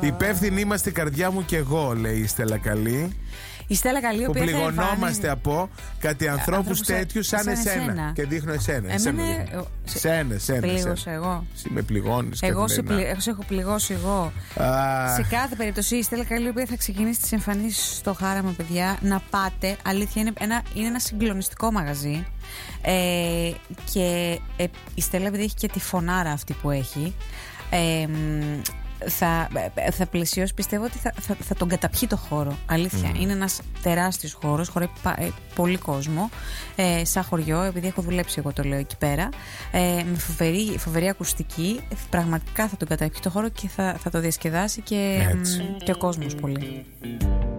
Υπεύθυνοι είμαστε η καρδιά μου και εγώ, λέει η Στέλλα Καλή. Η Στέλλα Καλή, που πληγωνόμαστε από κάτι ανθρώπους τέτοιους σαν εσένα. Και δείχνω εσένα. Εσένα. Πλήγωσα εγώ. Με πληγώνεις. Εγώ σε έχω πληγώσει εγώ. Σε κάθε περίπτωση η Στέλλα Καλή, η οποία θα ξεκινήσει τις εμφανίσεις στο Χάραμα, παιδιά, να πάτε. Αλήθεια, είναι ένα συγκλονιστικό μαγαζί. Και η Στέλλα, επειδή έχει και τη φωνάρα αυτή που έχει, θα πλαισιώσει, πιστεύω ότι θα τον καταπιεί το χώρο. Αλήθεια. Είναι ένας τεράστιος χώρος, χωράει πολύ κόσμο, σαν χωριό, επειδή έχω δουλέψει, εγώ το λέω εκεί πέρα, με φοβερή ακουστική. Πραγματικά θα τον καταπιεί το χώρο και θα το διασκεδάσει και ο κόσμος πολύ.